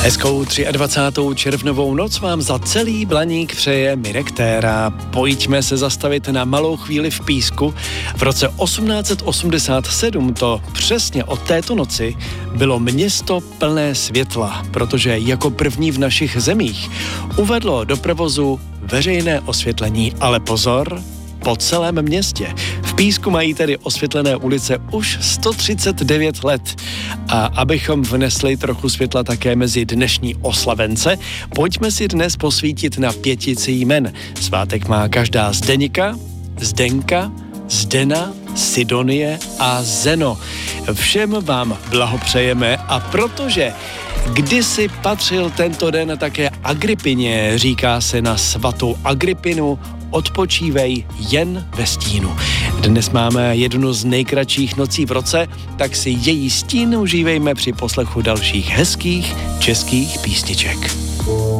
Hezkou 23. červnovou noc vám za celý Blaník přeje Mirek Téra. Pojďme se zastavit na malou chvíli v Písku. V roce 1887 to přesně od této noci bylo město plné světla, protože jako první v našich zemích uvedlo do provozu veřejné osvětlení, ale pozor, po celém městě. V Písku mají tedy osvětlené ulice už 139 let. A abychom vnesli trochu světla také mezi dnešní oslavence, pojďme si dnes posvítit na 5 jmen. Svátek má každá Zdeňka, Zdenka, Zdena, Sidonie a Zeno. Všem vám blahopřejeme a protože kdysi patřil tento den také Agripině, říká se na svatou Agripinu, odpočívej jen ve stínu. Dnes máme jednu z nejkratších nocí v roce, tak si její stín užívejme při poslechu dalších hezkých českých písniček.